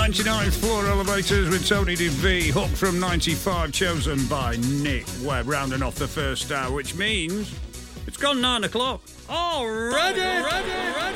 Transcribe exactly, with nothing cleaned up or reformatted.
ninety-nine Floor Elevators with Tony D V. Hook from ninety-five, chosen by Nick Webb, rounding off the first hour, which means it's gone nine o'clock. Already? Ready, ready.